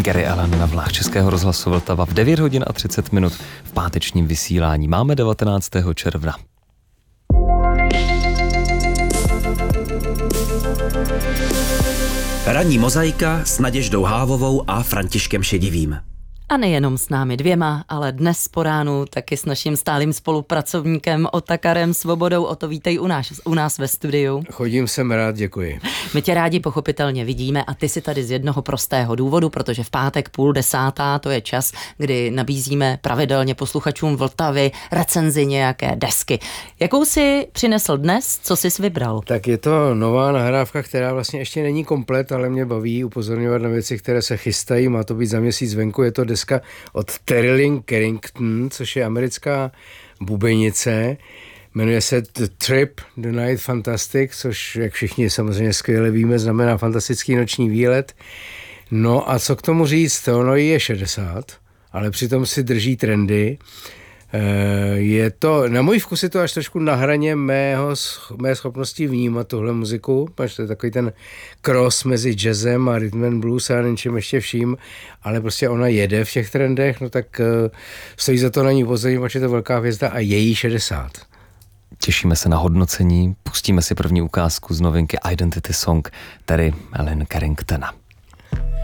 Gary Allen na vlnách Českého rozhlasu Vltava v 9 hodin a 30 minut v pátečním vysílání. Máme 19. června. Ranní mozaika s Naděždou Hávovou a Františkem Šedivým. A nejenom s námi dvěma, ale dnes po ránu taky s naším stálým spolupracovníkem Otakarem Svobodou. O to vítej u nás ve studiu. Chodím sem rád, děkuji. My tě rádi pochopitelně vidíme a ty si tady z jednoho prostého důvodu, protože v pátek 9:30 to je čas, kdy nabízíme pravidelně posluchačům Vltavy recenzi nějaké desky. Jakou jsi přinesl dnes, co jsi vybral? Tak je to nová nahrávka, která vlastně ještě není komplet, ale mě baví upozorňovat na věci, které se chystají. Má to být za měsíc venku, je to deska od Terry Lynn Carrington, což je americká bubenice. Jmenuje se The Trip, The Night Fantastic, což, jak všichni samozřejmě skvěle víme, znamená fantastický noční výlet. No a co k tomu říct? Ono jí je 60, ale přitom si drží trendy. Je to, na můj vkus je to až trošku na hraně mé schopnosti vnímat tuhle muziku, protože to je takový ten cross mezi jazzem a rhythm and blues a něčím ještě vším, ale prostě ona jede v těch trendech, no tak stojí za to na ní upozornit, protože je to velká hvězda a je jí 60. Těšíme se na hodnocení, pustíme si první ukázku z novinky Identity Song, tedy Ellen Carringtona.